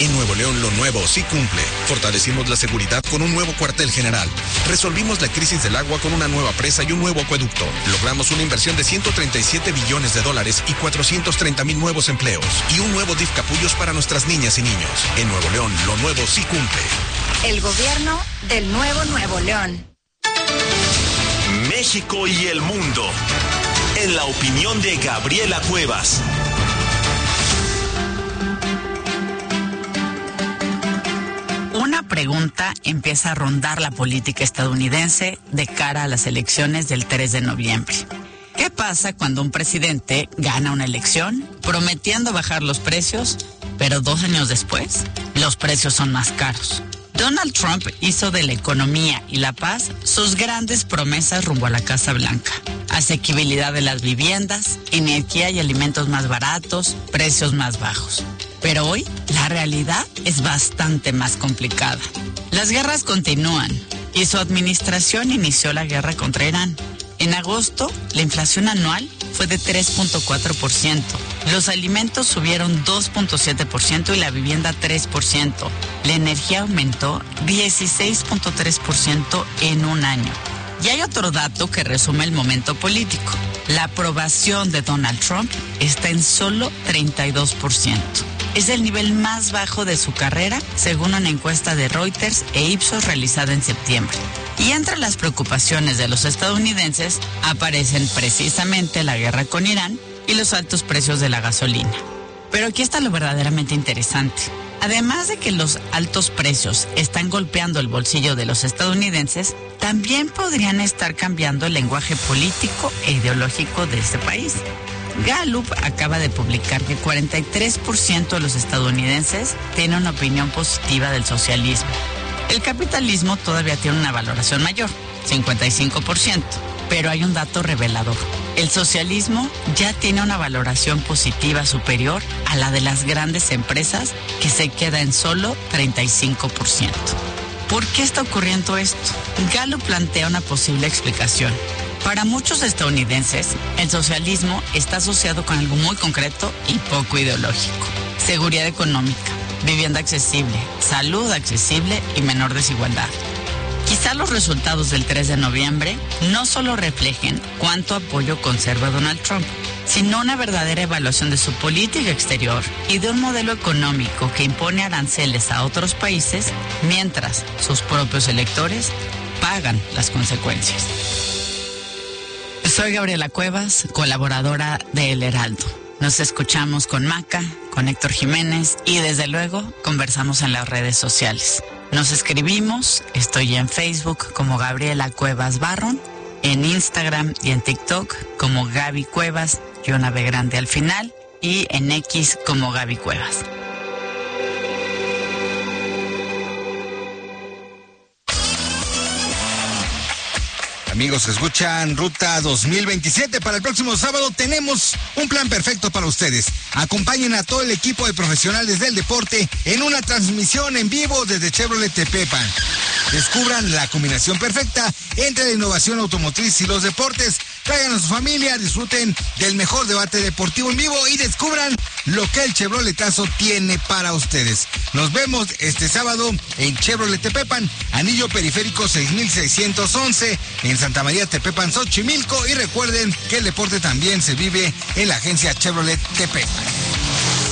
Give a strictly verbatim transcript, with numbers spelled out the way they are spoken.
En Nuevo León lo nuevo sí cumple. Fortalecimos la seguridad con un nuevo cuartel general. Resolvimos la crisis del agua con una nueva presa y un nuevo acueducto. Logramos una inversión de ciento treinta y siete billones de dólares y cuatrocientos treinta mil nuevos empleos. Y un nuevo D I F Capullos para nuestras niñas y niños. En Nuevo León lo nuevo sí cumple. El gobierno del nuevo Nuevo León. México y el mundo. En la opinión de Gabriela Cuevas. Una pregunta empieza a rondar la política estadounidense de cara a las elecciones del tres de noviembre. ¿Qué pasa cuando un presidente gana una elección prometiendo bajar los precios, pero dos años después los precios son más caros? Donald Trump hizo de la economía y la paz sus grandes promesas rumbo a la Casa Blanca. Asequibilidad de las viviendas, energía y alimentos más baratos, precios más bajos. Pero hoy la realidad es bastante más complicada. Las guerras continúan y su administración inició la guerra contra Irán. En agosto, la inflación anual fue de tres punto cuatro por ciento. Los alimentos subieron dos punto siete por ciento y la vivienda tres por ciento. La energía aumentó dieciséis punto tres por ciento en un año. Y hay otro dato que resume el momento político. La aprobación de Donald Trump está en solo treinta y dos por ciento. Es el nivel más bajo de su carrera, según una encuesta de Reuters e Ipsos realizada en septiembre. Y entre las preocupaciones de los estadounidenses aparecen precisamente la guerra con Irán y los altos precios de la gasolina. Pero aquí está lo verdaderamente interesante. Además de que los altos precios están golpeando el bolsillo de los estadounidenses, también podrían estar cambiando el lenguaje político e ideológico de este país. Gallup acaba de publicar que cuarenta y tres por ciento de los estadounidenses tienen una opinión positiva del socialismo. El capitalismo todavía tiene una valoración mayor, cincuenta y cinco por ciento, pero hay un dato revelador. El socialismo ya tiene una valoración positiva superior a la de las grandes empresas, que se queda en solo treinta y cinco por ciento. ¿Por qué está ocurriendo esto? Gallup plantea una posible explicación. Para muchos estadounidenses, el socialismo está asociado con algo muy concreto y poco ideológico. Seguridad económica, vivienda accesible, salud accesible y menor desigualdad. Quizá los resultados del tres de noviembre no solo reflejen cuánto apoyo conserva Donald Trump, sino una verdadera evaluación de su política exterior y de un modelo económico que impone aranceles a otros países mientras sus propios electores pagan las consecuencias. Soy Gabriela Cuevas, colaboradora de El Heraldo. Nos escuchamos con Maca, con Héctor Jiménez y desde luego conversamos en las redes sociales. Nos escribimos, estoy en Facebook como Gabriela Cuevas Barron, en Instagram y en TikTok como Gaby Cuevas y una B grande al final, y en X como Gaby Cuevas. Amigos que escuchan Ruta dos mil veintisiete, para el próximo sábado tenemos un plan perfecto para ustedes. Acompañen a todo el equipo de profesionales del deporte en una transmisión en vivo desde Chevrolet Tepepan. Descubran la combinación perfecta entre la innovación automotriz y los deportes. Traigan a su familia, disfruten del mejor debate deportivo en vivo y descubran lo que el Chevroletazo tiene para ustedes. Nos vemos este sábado en Chevrolet Tepepan, anillo periférico seis mil seiscientos once, en Santa María Tepepan, Xochimilco. Y recuerden que el deporte también se vive en la agencia Chevrolet Tepepan.